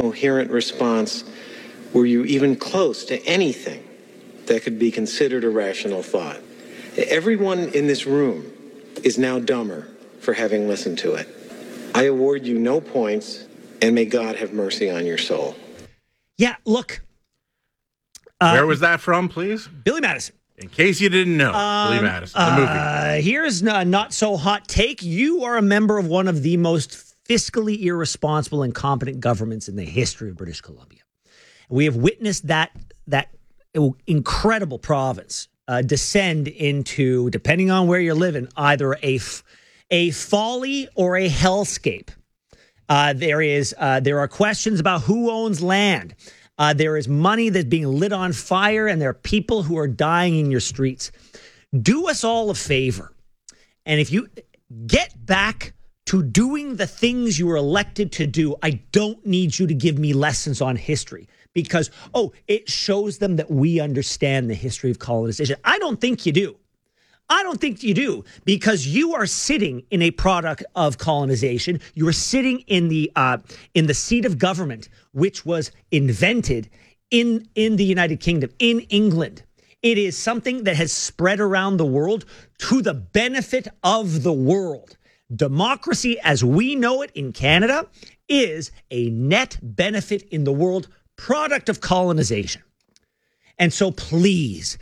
coherent response were you even close to anything that could be considered a rational thought. Everyone in this room is now dumber for having listened to it. I award you no points, and may God have mercy on your soul. Yeah, look. Where was that from, please? Billy Madison. In case you didn't know, Billy Madison, the movie. Here's a not-so-hot take. You are a member of one of the most fiscally irresponsible and incompetent governments in the history of British Columbia. We have witnessed that incredible province descend into, depending on where you're living, either a folly or a hellscape. There are questions about who owns land. There is money that's being lit on fire, and there are people who are dying in your streets. Do us all a favor. And if you get back to doing the things you were elected to do, I don't need you to give me lessons on history because, it shows them that we understand the history of colonization. I don't think you do. I don't think you do, because you are sitting in a product of colonization. You are sitting in the seat of government, which was invented in the United Kingdom, in England. It is something that has spread around the world to the benefit of the world. Democracy, as we know it in Canada, is a net benefit in the world product of colonization. And so please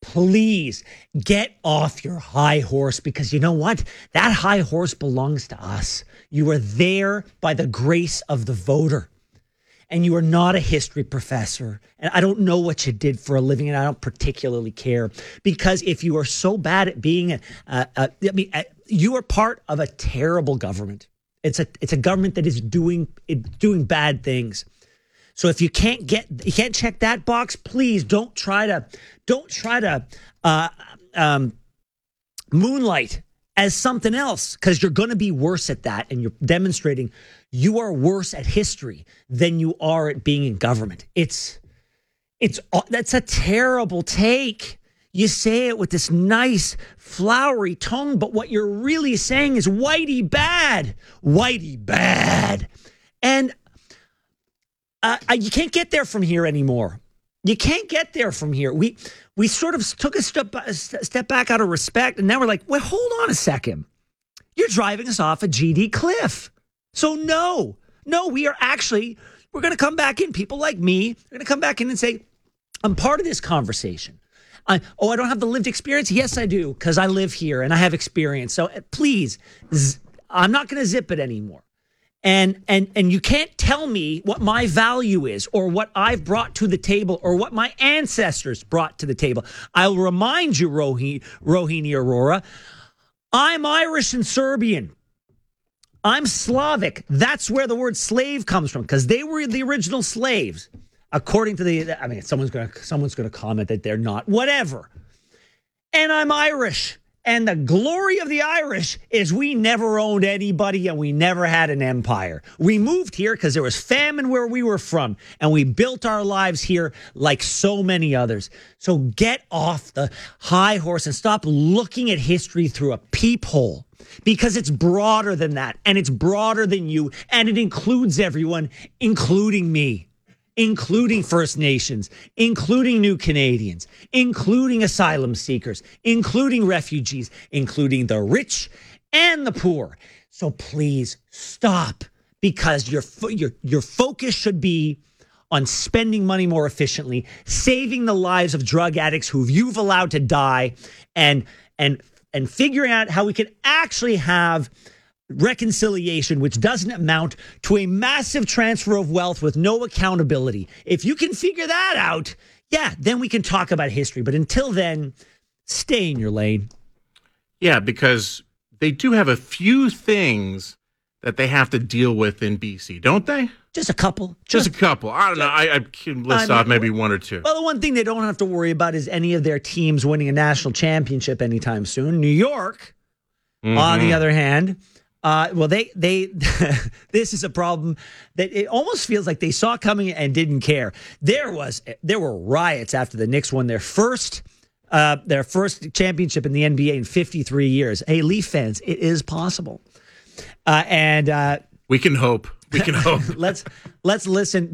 get off your high horse, because you know what? That high horse belongs to us. You are there by the grace of the voter. And you are not a history professor. And I don't know what you did for a living, and I don't particularly care. Because if you are so bad at being you are part of a terrible government. It's a government that is doing bad things. So if you can't check that box, please don't try to moonlight as something else, because you're going to be worse at that, and you're demonstrating you are worse at history than you are at being in government. That's a terrible take. You say it with this nice flowery tone, but what you're really saying is Whitey bad, and you can't get there from here anymore. You can't get there from here. We sort of took a step back out of respect, and now we're like, well, hold on a second. You're driving us off a GD cliff. So no, we're going to come back in. People like me are going to come back in and say, I'm part of this conversation. I don't have the lived experience. Yes, I do, because I live here and I have experience. So please, I'm not going to zip it anymore. And you can't tell me what my value is, or what I've brought to the table, or what my ancestors brought to the table. I'll remind you, Rohini Aurora, I'm Irish and Serbian. I'm Slavic. That's where the word slave comes from, because they were the original slaves. According to someone's going to comment that they're not. Whatever. And I'm Irish. And the glory of the Irish is we never owned anybody, and we never had an empire. We moved here because there was famine where we were from, and we built our lives here like so many others. So get off the high horse and stop looking at history through a peephole, because it's broader than that, and it's broader than you, and it includes everyone, including me, including First Nations, including New Canadians, including asylum seekers, including refugees, including the rich and the poor. So please stop, because your focus should be on spending money more efficiently, saving the lives of drug addicts who you've allowed to die, and figuring out how we can actually have reconciliation, which doesn't amount to a massive transfer of wealth with no accountability. If you can figure that out, then we can talk about history. But until then, stay in your lane. Yeah, because they do have a few things that they have to deal with in BC, don't they? Just a couple. Just a couple. I don't know. I can list off maybe one or two. Well, the one thing they don't have to worry about is any of their teams winning a national championship anytime soon. New York, on the other hand, they this is a problem that it almost feels like they saw coming and didn't care. There were riots after the Knicks won their first championship in the NBA in 53 years. Hey, Leaf fans, it is possible. And we can hope. We can hope. Let's listen.